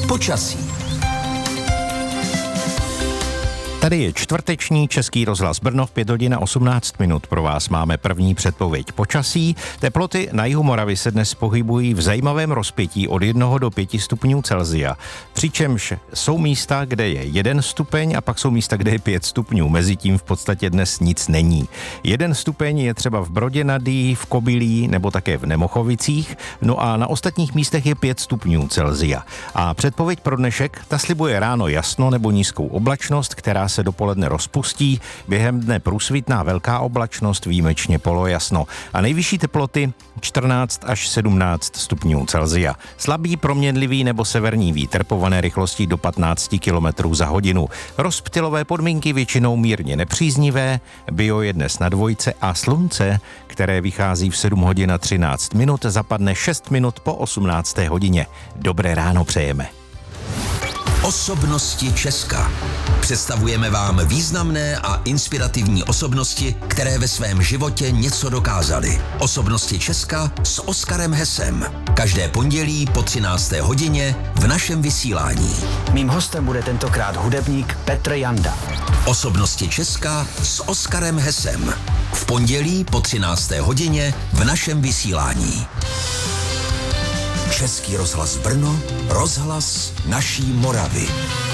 Počasí. Tady je čtvrteční Český rozhlas Brno v 5 hodin a 18 minut. Pro vás máme první předpověď počasí. Teploty na jihu Moravy se dnes pohybují v zajímavém rozpětí od 1 do 5 stupňů Celsia. Přičemž jsou místa, kde je 1 stupeň a pak jsou místa, kde je 5 stupňů. Mezitím v podstatě dnes nic není. 1 stupeň je třeba v Brodě nad Dyjí, v Kobylí nebo také v Nemochovicích, no a na ostatních místech je 5 stupňů Celsia. A předpověď pro dnešek, ta slibuje ráno jasno nebo nízkou oblačnost, která se dopoledne rozpustí, během dne průsvitná velká oblačnost, výjimečně polojasno a nejvyšší teploty 14 až 17 stupňů Celsia. Slabý proměnlivý nebo severní vítr pované rychlostí do 15 km za hodinu. Rozptylové podmínky většinou mírně nepříznivé, bio je dnes na 2 a slunce, které vychází v 7 hodin a 13 minut, zapadne 6 minut po 18. hodině. Dobré ráno přejeme. Osobnosti Česka. Představujeme vám významné a inspirativní osobnosti, které ve svém životě něco dokázaly. Osobnosti Česka s Oskarem Hesem. Každé pondělí po 13. hodině v našem vysílání. Mým hostem bude tentokrát hudebník Petr Janda. Osobnosti Česka s Oskarem Hesem. V pondělí po 13. hodině v našem vysílání. Český rozhlas Brno, rozhlas naší Moravy.